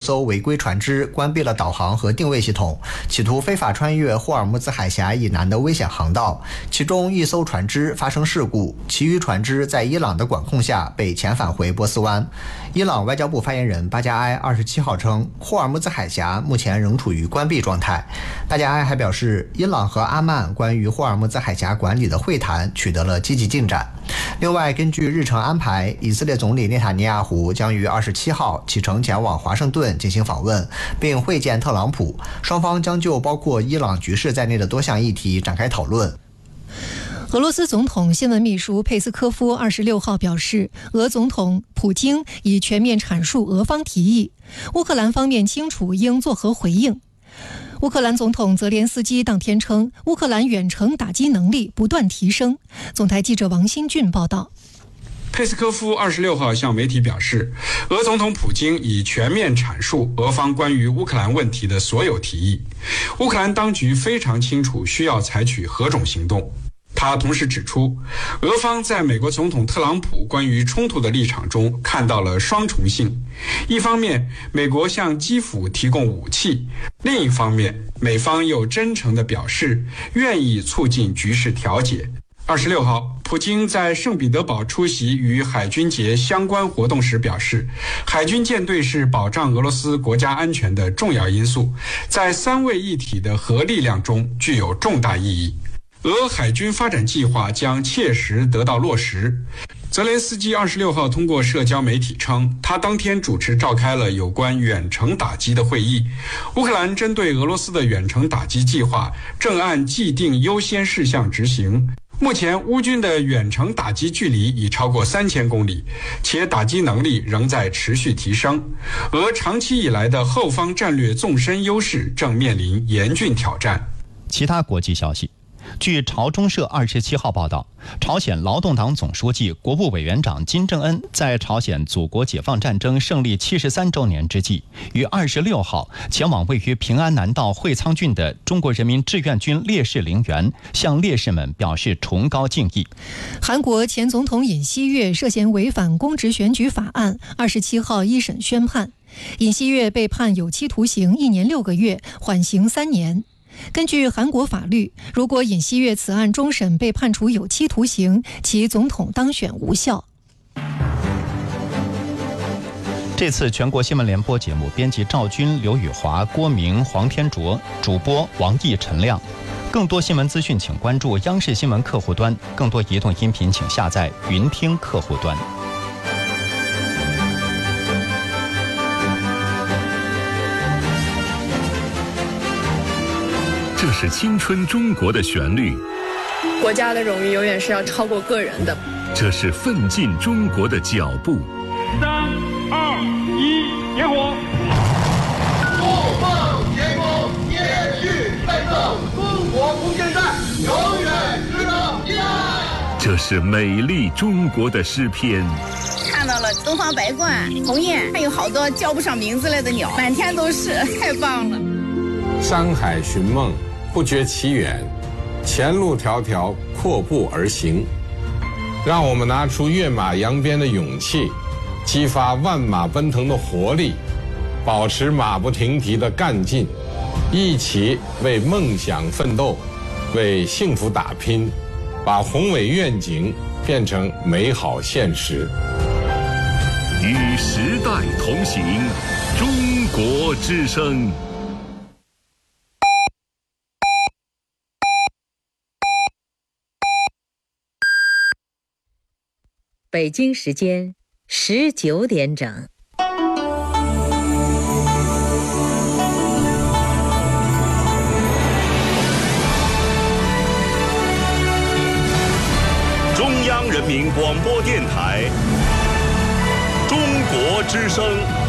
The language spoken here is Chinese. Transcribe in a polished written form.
艘违规船只，关闭了导航和定位系统，企图非法穿越霍尔木兹海峡以南的危险航道。其中1艘船只发生事故，其余船只在伊朗的管控下被遣返回波斯湾。伊朗外交部发言人巴加埃27号称，霍尔木兹海峡目前仍处于关闭状态。巴加埃还表示，伊朗和阿曼关于霍尔木兹海峡管理的会谈取得了积极进展。另外，根据日程安排，以色列总理内塔尼亚胡将于27号启程前往华盛顿进行访问，并会见特朗普，双方将就包括伊朗局势在内的多项议题展开讨论。 俄罗斯总统新闻秘书佩斯科夫26号表示，俄总统普京已全面阐述俄方提议，乌克兰方面清楚应作何回应。乌克兰总统泽连斯基当天称，乌克兰远程打击能力不断提升。总台记者王新俊报道。 佩斯科夫26号向媒体表示，俄总统普京已全面阐述俄方关于乌克兰问题的所有提议，乌克兰当局非常清楚需要采取何种行动。他同时指出，俄方在美国总统特朗普关于冲突的立场中看到了双重性，一方面美国向基辅提供武器，另一方面美方又真诚地表示愿意促进局势调解。26号，普京在圣彼得堡出席与海军节相关活动时表示，海军舰队是保障俄罗斯国家安全的重要因素，在三位一体的核力量中具有重大意义。俄海军发展计划将切实得到落实。泽连斯基26号通过社交媒体称，他当天主持召开了有关远程打击的会议。乌克兰针对俄罗斯的远程打击计划正按既定优先事项执行。目前乌军的远程打击距离已超过3000公里，且打击能力仍在持续提升。俄长期以来的后方战略纵深优势正面临严峻挑战。 其他国际消息，据朝中社27号报道，朝鲜劳动党总书记、国务委员长金正恩在朝鲜祖国解放战争胜利73周年之际，于26号前往位于平安南道会仓郡的中国人民志愿军烈士陵园，向烈士们表示崇高敬意。 韩国前总统尹锡悦涉嫌违反公职选举法案，27号一审宣判，尹锡悦被判有期徒刑1年6个月，缓刑3年。根据韩国法律，如果尹锡悦此案终审被判处有期徒刑，其总统当选无效。 这次全国新闻联播节目，编辑赵军、刘宇华、郭明、黄天卓，主播王毅、陈亮。更多新闻资讯，请关注央视新闻客户端；更多移动音频，请下载云听客户端。 这是青春中国的旋律， 国家的荣誉永远是要超过个人的。 这是奋进中国的脚步。 3、2、1，点火！ 不放前功，延续奋斗，中国不现代，永远值得依赖。 这是美丽中国的诗篇。 看到了东方白鹳、鸿雁，还有好多叫不上名字来的鸟，满天都是，太棒了。 山海寻梦，不觉其远，前路迢迢，阔步而行。让我们拿出跃马扬鞭的勇气，激发万马奔腾的活力，保持马不停蹄的干劲，一起为梦想奋斗，为幸福打拼，把宏伟愿景变成美好现实。 与时代同行，中国之声。 北京时间19点整。 中央人民广播电台，中国之声。